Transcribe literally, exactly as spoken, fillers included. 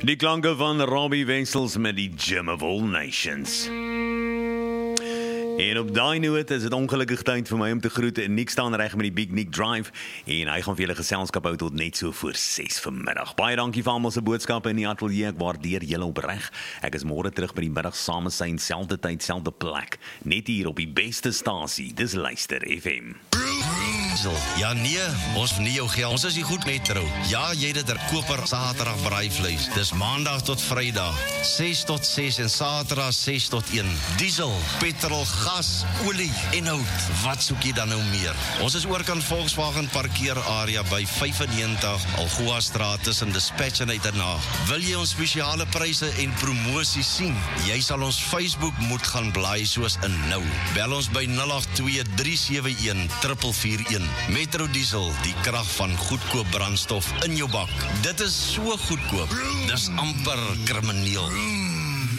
Die klanke van Robbie Wessels met die Gym of All Nations. En op daai noot is dit ongelukkig tyd vir my om te groet. Nick staan reg met die Big Nick Drive en hy gaan vir julle geselskap hou tot net so voor ses vanmiddag. Baie dankie vir almal se boodskappe in die ateljee. Ek waardeer julle opreg. Ek is môre terug by die middag saam met sy selfde tyd, selfde plek. Net hier op die beste stasie. Dis Luister F M. Ja nee, ons nie jou geld. Ons is nie goed metro. Ja, jy dit er koper Saterdag braaivleis. Dis maandag tot Vrydag, ses tot ses en Saterdag ses tot een. Diesel, petrol, gas, olie en hout. Wat soek jy dan nou meer? Ons is oorkant Volkswagen parkeerarea by vyfennegentig Algoa Straat tussen Dispatch en Uitenhaag. Wil jy ons spesiale pryse en promosie sien? Jy sal ons Facebook moet gaan blaai soos in nou. Bel ons by nul agt twee drie sewe een vier vier een. Metro Diesel, die krag van goedkoop brandstof in jou bak. Dit is so goedkoop. Dis amper krimineel.